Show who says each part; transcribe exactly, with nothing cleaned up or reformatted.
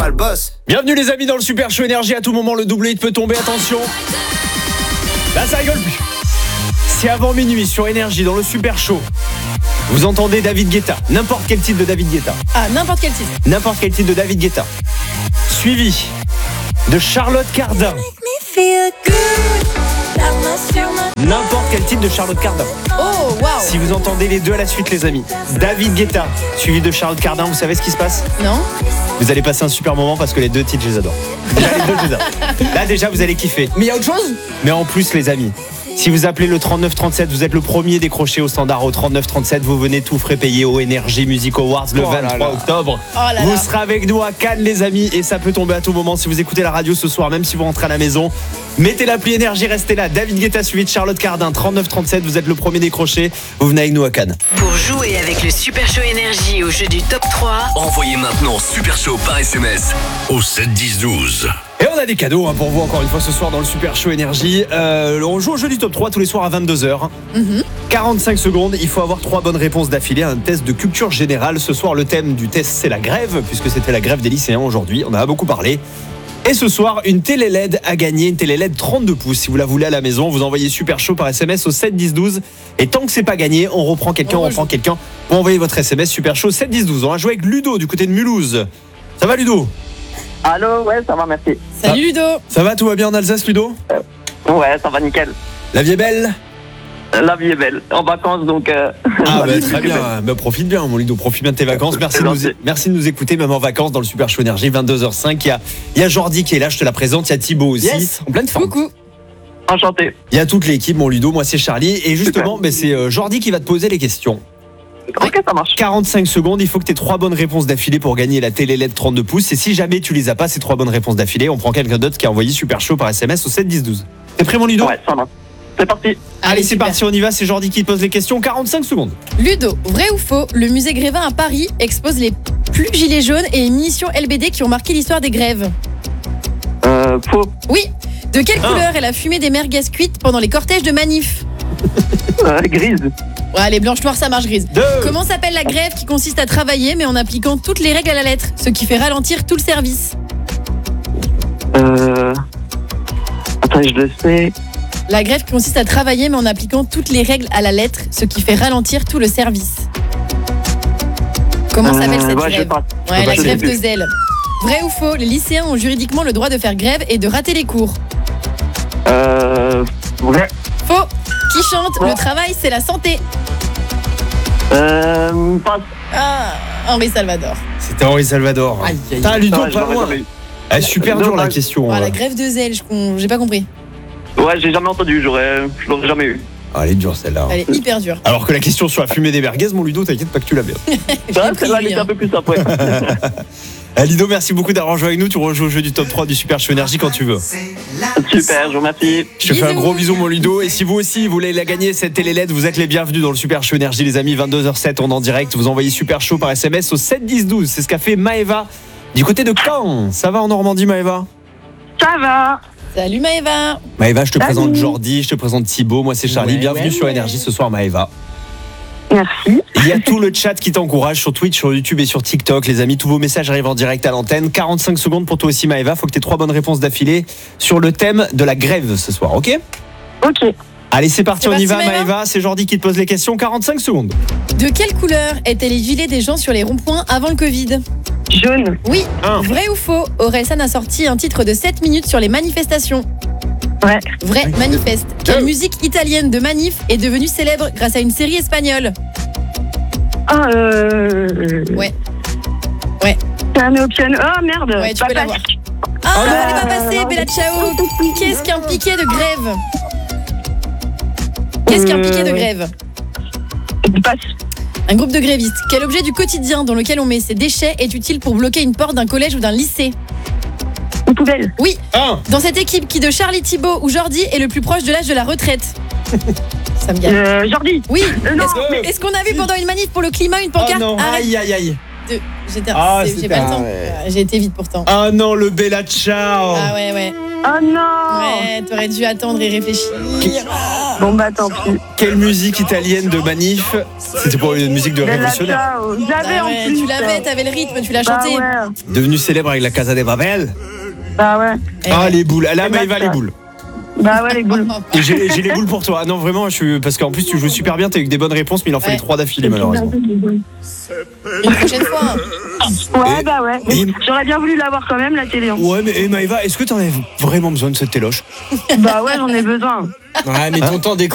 Speaker 1: pas le boss.
Speaker 2: Bienvenue les amis dans le Super Show Énergie. À tout moment le double hit peut tomber, attention. Là ça rigole plus. Si avant minuit sur Énergie dans le Super Show vous entendez David Guetta, n'importe quel titre de David Guetta.
Speaker 3: Ah, n'importe quel titre.
Speaker 2: N'importe quel titre de David Guetta. Suivi de Charlotte Cardin. N'importe quel titre de Charlotte Cardin.
Speaker 3: Oh, waouh.
Speaker 2: Si vous entendez les deux à la suite les amis, David Guetta suivi de Charlotte Cardin, vous savez ce qui se passe ?
Speaker 3: Non.
Speaker 2: Vous allez passer un super moment parce que les deux titres je les adore. Déjà, les deux je les adore. Là déjà vous allez kiffer.
Speaker 4: Mais il y a autre chose ?
Speaker 2: Mais en plus les amis, si vous appelez le trente-neuf trente-sept, vous êtes le premier décroché au standard au trente-neuf trente-sept. Vous venez tout frais payer au Energy Music Awards le
Speaker 4: oh
Speaker 2: vingt-trois octobre.
Speaker 3: Oh là
Speaker 2: vous
Speaker 3: là.
Speaker 2: serez avec nous à Cannes les amis et ça peut tomber à tout moment. Si vous écoutez la radio ce soir, même si vous rentrez à la maison, mettez l'appli Énergie, restez là. David Guetta suivi de Charlotte Cardin, trente-neuf trente-sept, vous êtes le premier décroché. Vous venez avec nous à Cannes.
Speaker 5: Pour jouer avec le Super Show Énergie au jeu du top trois,
Speaker 6: envoyez maintenant Super Show par S M S au sept dix douze.
Speaker 2: Et on a des cadeaux hein, pour vous encore une fois ce soir dans le Super Show Énergie. Euh, on joue au jeu du top trois tous les soirs à vingt-deux heures.
Speaker 3: Mm-hmm.
Speaker 2: quarante-cinq secondes, il faut avoir trois bonnes réponses d'affilée. Un test de culture générale. Ce soir, le thème du test, c'est la grève, puisque c'était la grève des lycéens aujourd'hui. On en a beaucoup parlé. Et ce soir, une télé L E D à gagner, une télé L E D trente-deux pouces. Si vous la voulez à la maison, vous envoyez Super Show par S M S au sept dix douze. Et tant que c'est pas gagné, on reprend quelqu'un, on, on reprend quelqu'un. Vous envoyez votre S M S Super Show sept dix douze. On va jouer avec Ludo du côté de Mulhouse. Ça va Ludo ?
Speaker 7: Allô, ouais, ça va, merci.
Speaker 3: Salut Ludo.
Speaker 2: Ça va, tout va bien en Alsace Ludo ?
Speaker 7: euh, Ouais, ça va nickel.
Speaker 2: La vie est belle ?
Speaker 7: La vie est belle. En vacances, donc... Euh...
Speaker 2: Ah bah, très bien, bah, profite bien mon Ludo, profite bien de tes vacances. Merci de, nous, merci de nous écouter même en vacances dans le Super Show Énergie, vingt-deux heures cinq. Il y a, il y a Jordi qui est là, je te la présente, il y a Thibaut aussi,
Speaker 4: yes.
Speaker 2: en pleine forme.
Speaker 3: Coucou.
Speaker 7: Enchanté.
Speaker 2: Il y a toute l'équipe, mon Ludo, moi c'est Charlie. Et justement, bah, c'est euh, Jordi qui va te poser les questions.
Speaker 7: Ok, ça marche.
Speaker 2: quarante-cinq secondes, il faut que tu aies trois bonnes réponses d'affilée pour gagner la télé L E D trente-deux pouces. Et si jamais tu les as pas, ces trois bonnes réponses d'affilée, on prend quelqu'un d'autre qui a envoyé Super Show par S M S au sept dix douze. T'es prêt mon Ludo ?
Speaker 7: Ouais, ça marche. C'est parti.
Speaker 2: Allez,
Speaker 3: Allez
Speaker 2: c'est
Speaker 3: super.
Speaker 2: parti, on y va, c'est Jordi qui te pose les questions, quarante-cinq secondes.
Speaker 3: Ludo, vrai ou faux, le musée Grévin à Paris expose les plus gilets jaunes et les munitions L B D qui ont marqué l'histoire des grèves.
Speaker 7: Euh, faux.
Speaker 3: Oui. De quelle
Speaker 2: Ah.
Speaker 3: couleur est la fumée des merguez cuites pendant les cortèges de manif ?
Speaker 7: Euh, grise.
Speaker 3: Ouais, les blanches noires, ça marche grise.
Speaker 2: Deux.
Speaker 3: Comment s'appelle la grève qui consiste à travailler mais en appliquant toutes les règles à la lettre, ce qui fait ralentir tout le service ?
Speaker 7: Euh... Attends, je le sais.
Speaker 3: La grève qui consiste à travailler mais en appliquant toutes les règles à la lettre, ce qui fait ralentir tout le service. Comment s'appelle
Speaker 7: Euh,
Speaker 3: cette
Speaker 7: ouais, je
Speaker 3: grève ?
Speaker 7: passe.
Speaker 3: Ouais,
Speaker 2: peux
Speaker 3: la
Speaker 2: passer
Speaker 3: grève
Speaker 2: les
Speaker 3: de zèle. Vrai ou faux, les lycéens ont juridiquement le droit de faire grève et de rater les cours.
Speaker 7: Euh... Ouais.
Speaker 3: Faux. Qui chante
Speaker 7: Ouais.
Speaker 3: Le travail, c'est la santé.
Speaker 7: Euh... Passe.
Speaker 3: Ah, Henri Salvador.
Speaker 2: C'était Henri Salvador.
Speaker 4: Aïe, aïe,
Speaker 2: Putain, Ludo,
Speaker 7: Ah, je
Speaker 2: pas
Speaker 7: l'aurais
Speaker 2: loin.
Speaker 7: jamais eu.
Speaker 2: Ah, super dur la
Speaker 7: Dommage.
Speaker 2: question.
Speaker 3: Ah,
Speaker 2: euh.
Speaker 3: la grève de zèle, je con- j'ai pas compris.
Speaker 7: Ouais, j'ai jamais entendu, j'aurais... je l'aurais jamais eu.
Speaker 2: Ah, elle est dure celle-là.
Speaker 3: Elle est hyper dure.
Speaker 2: Alors que la question sur la fumée des merguez, mon Ludo, t'inquiète pas que tu l'as bien.
Speaker 3: J'ai
Speaker 7: Ouais,
Speaker 3: pris
Speaker 7: celle-là, elle
Speaker 3: lui,
Speaker 7: était
Speaker 3: hein.
Speaker 7: un peu plus simple, ouais.
Speaker 2: Ah, Ludo, merci beaucoup d'avoir joué avec nous. Tu rejoues au jeu du top trois du Super Show Énergie quand tu veux.
Speaker 7: Super, je vous remercie.
Speaker 2: Je te fais un
Speaker 3: Bisous.
Speaker 2: gros bisou, mon Ludo. Et si vous aussi, vous voulez la gagner, cette télé L E D, vous êtes les bienvenus dans le Super Show Énergie, les amis. vingt-deux heures sept, on est en direct. Vous envoyez Super Show par S M S au sept dix douze. C'est ce qu'a fait Maëva du côté de Caen. Ça va en Normandie, Maëva ?
Speaker 7: Ça va.
Speaker 3: Salut Maëva.
Speaker 2: Maëva, je te
Speaker 7: Salut.
Speaker 2: présente Jordi, je te présente Thibaut. Moi, c'est Charlie.
Speaker 4: Ouais,
Speaker 2: bienvenue
Speaker 4: ouais,
Speaker 2: sur
Speaker 4: ouais.
Speaker 2: Énergie ce soir, Maëva.
Speaker 7: Merci.
Speaker 2: Il y a tout le chat qui t'encourage sur Twitch, sur YouTube et sur TikTok. Les amis, tous vos messages arrivent en direct à l'antenne. quarante-cinq secondes pour toi aussi, Maëva. Faut que tu aies trois bonnes réponses d'affilée sur le thème de la grève ce soir, ok ?
Speaker 7: Ok.
Speaker 2: Allez, c'est parti,
Speaker 3: C'est
Speaker 2: on y
Speaker 3: parti,
Speaker 2: va,
Speaker 3: Maëva.
Speaker 2: Maëva. C'est Jordi qui te pose les questions. quarante-cinq secondes.
Speaker 3: De quelle couleur étaient les gilets des gens sur les ronds-points avant le Covid ?
Speaker 7: Jaune.
Speaker 3: Oui.
Speaker 2: Un.
Speaker 3: Vrai ou faux, Orelsan a sorti un titre de sept minutes sur les manifestations.
Speaker 7: Ouais.
Speaker 3: Vrai, manifeste. Quelle
Speaker 2: Deux.
Speaker 3: musique italienne de manif est devenue célèbre grâce à une série espagnole ?
Speaker 7: Ah, euh...
Speaker 3: Ouais.
Speaker 7: Piano, piano. Oh, merde.
Speaker 3: Ouais, tu
Speaker 7: Pas
Speaker 3: peux l'avoir. Ah,
Speaker 2: Oh non.
Speaker 3: elle est pas passée, Bella Ciao. Qu'est-ce qu'un piquet de grève ? Qu'est-ce qu'un piquet de grève ?
Speaker 7: Passe.
Speaker 3: Un groupe de grévistes. Quel objet du quotidien dans lequel on met ses déchets est utile pour bloquer une porte d'un collège ou d'un lycée ?
Speaker 7: Une poubelle.
Speaker 3: Oui.
Speaker 2: Un.
Speaker 3: Dans cette équipe, qui de Charlie, Thibaut ou Jordi est le plus proche de l'âge de la retraite ? Ça me gagne.
Speaker 7: Euh, Jordi.
Speaker 3: Oui.
Speaker 7: Euh, non.
Speaker 3: Est-ce, est-ce qu'on a vu pendant une manif pour le climat une pancarte ?
Speaker 2: Oh non.
Speaker 3: Arrête
Speaker 2: Aïe, aïe, aïe.
Speaker 3: de- J'étais,
Speaker 2: Ah,
Speaker 3: c'est- j'ai
Speaker 2: c'était-
Speaker 3: pas le
Speaker 2: ah
Speaker 3: temps.
Speaker 4: ouais.
Speaker 3: J'ai été vite pourtant.
Speaker 2: Ah non, le Bella Ciao.
Speaker 3: Ah ouais, ouais.
Speaker 7: Oh non.
Speaker 3: Ouais, t'aurais dû attendre et réfléchir.
Speaker 7: Bon bah tant pis.
Speaker 2: Quelle musique italienne de manif? C'était pour une musique de
Speaker 7: Bella
Speaker 2: révolutionnaire.
Speaker 7: ciao. J'avais
Speaker 3: Ah
Speaker 7: en
Speaker 3: ouais,
Speaker 7: plus.
Speaker 3: tu l'avais, t'avais le rythme, tu l'as
Speaker 7: Bah
Speaker 3: chanté.
Speaker 7: ouais.
Speaker 2: Devenue célèbre avec la Casa de Babel.
Speaker 7: Bah ouais.
Speaker 3: Eh
Speaker 2: Ah,
Speaker 3: ouais.
Speaker 2: les boules. Là,
Speaker 7: Bella
Speaker 2: Maëva, les
Speaker 7: ciao.
Speaker 2: boules.
Speaker 7: Bah ouais les boules.
Speaker 2: Et j'ai j'ai les boules pour toi. Ah non, vraiment, je suis... parce qu'en plus, tu joues super bien, t'as eu que des bonnes réponses, mais il en fallait
Speaker 3: Ouais.
Speaker 2: trois d'affilée, malheureusement.
Speaker 3: Une prochaine fois. hein.
Speaker 7: Ouais
Speaker 2: Et-
Speaker 7: bah ouais.
Speaker 2: et-
Speaker 7: J'aurais bien voulu l'avoir quand même la télé. hein.
Speaker 2: Ouais, mais et Maëva, est-ce que t'en avais vraiment besoin de cette téloche?
Speaker 7: Bah ouais j'en ai besoin.
Speaker 2: Ouais, mais ton temps d'écran